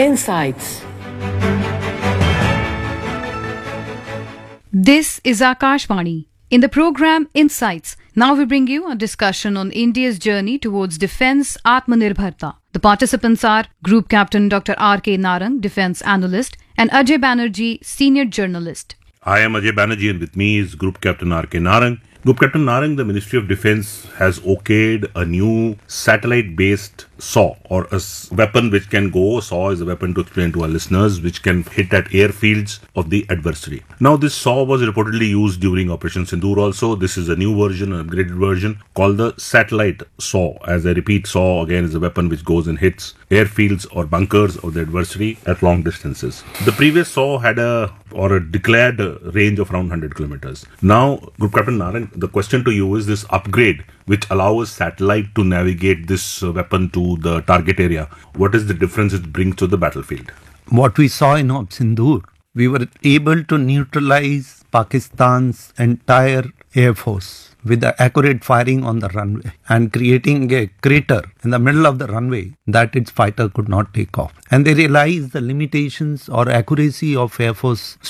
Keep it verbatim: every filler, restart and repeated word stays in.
Insights. This is Akashvani. In the program Insights, now we bring you a discussion on India's journey towards defence Atmanirbharta. The participants are Group Captain Doctor R K Narang, Defence Analyst, and Ajay Banerjee, Senior Journalist. I am Ajay Banerjee and with me is Group Captain R K Narang. Group Captain Narang, the Ministry of Defence has okayed a new satellite-based S A W, or a s- weapon which can go, S A W is a weapon to explain to our listeners, which can hit at airfields of the adversary. Now this S A W was reportedly used during Operation Sindoor also. This is a new version, an upgraded version, called the satellite S A W. As I repeat, S A W again is a weapon which goes and hits airfields or bunkers of the adversary at long distances. The previous S A W had a or a declared range of around one hundred kilometers. Now, Group Captain Narang, the question to you is this upgrade which allows satellite to navigate this uh, weapon to the target area. What is the difference it brings to the battlefield? What we saw in Op Sindoor, we were able to neutralize Pakistan's entire air force with the accurate firing on the runway and creating a crater in the middle of the runway that its fighter could not take off. And they realized the limitations or accuracy of Air Force